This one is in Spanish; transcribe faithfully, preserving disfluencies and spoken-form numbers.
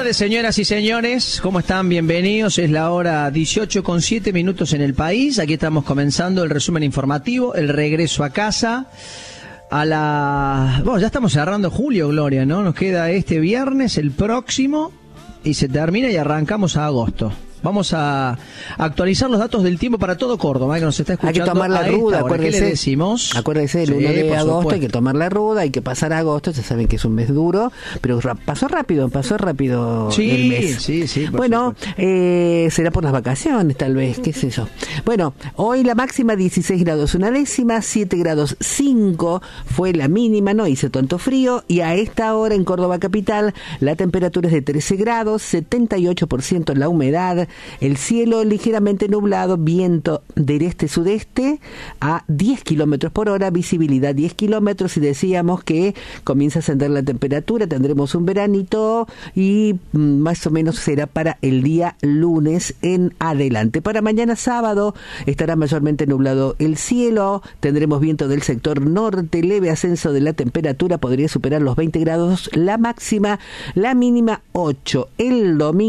tardes, señoras y señores. ¿Cómo están? Bienvenidos. Es la hora dieciocho con siete minutos en el país. Aquí estamos comenzando el resumen informativo, el regreso a casa. A la... Bueno, ya estamos cerrando julio, Gloria, ¿no? Nos queda este viernes, el próximo, y se termina y arrancamos a agosto. Vamos a actualizar los datos del tiempo para todo Córdoba, que nos está escuchando. Hay que tomar la ruda, acuérdese. ¿Qué le decimos? Acuérdese, el Sí, uno de agosto supuesto. hay que tomar la ruda, hay que pasar a agosto, ya saben que es un mes duro, pero ra- pasó rápido, pasó rápido Sí, el mes. sí, sí, por Bueno, supuesto. eh, será por las vacaciones tal vez, qué sé yo. Bueno, hoy la máxima dieciséis grados una décima, siete grados cinco fue la mínima, no hizo tanto frío, y a esta hora en Córdoba capital la temperatura es de trece grados, setenta y ocho por ciento la humedad, el cielo ligeramente nublado, viento del este-sudeste a diez kilómetros por hora, visibilidad diez kilómetros, y decíamos que comienza a ascender la temperatura, tendremos un veranito y mm, más o menos será para el día lunes en adelante. Para mañana sábado estará mayormente nublado el cielo, tendremos viento del sector norte, leve ascenso de la temperatura, podría superar los veinte grados la máxima, la mínima ocho. El domingo